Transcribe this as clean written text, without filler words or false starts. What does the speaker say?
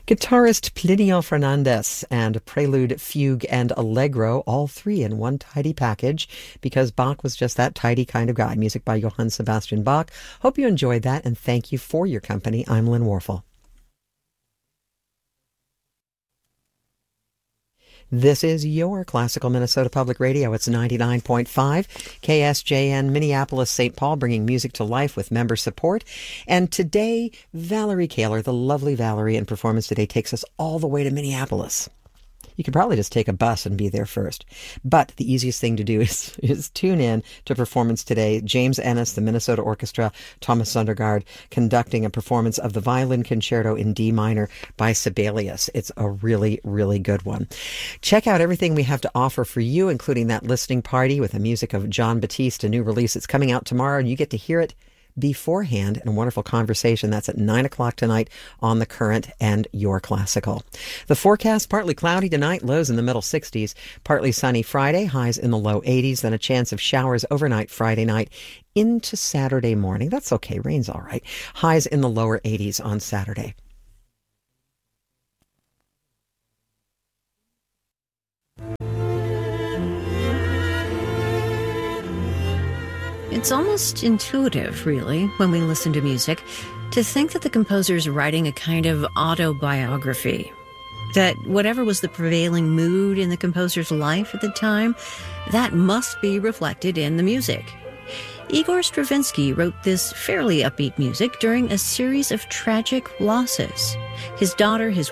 Guitarist Plinio Fernandez and Prelude, Fugue, and Allegro, all three in one tidy package, because Bach was just that tidy kind of guy. Music by Johann Sebastian Bach. Hope you enjoyed that, and thank you for your company. I'm Lynn Warfel. This is your Classical Minnesota Public Radio. It's 99.5 KSJN Minneapolis, St. Paul, bringing music to life with member support. And today, Valerie Kaler, the lovely Valerie in performance today, takes us all the way to Minneapolis. You could probably just take a bus and be there first. But the easiest thing to do is tune in to performance today. James Ennis, the Minnesota Orchestra, Thomas Sundergaard, conducting a performance of the Violin Concerto in D minor by Sibelius. It's a really, really good one. Check out everything we have to offer for you, including that listening party with the music of John Batiste, a new release. It's coming out tomorrow, and you get to hear it beforehand in a wonderful conversation. That's at 9 o'clock tonight on The Current and Your Classical. The forecast, partly cloudy tonight, lows in the middle 60s, partly sunny Friday, highs in the low 80s, then a chance of showers overnight Friday night into Saturday morning. That's okay, rain's all right. Highs in the lower 80s on Saturday. It's almost intuitive, really, when we listen to music, to think that the composer's writing a kind of autobiography. That whatever was the prevailing mood in the composer's life at the time, that must be reflected in the music. Igor Stravinsky wrote this fairly upbeat music during a series of tragic losses. His daughter, his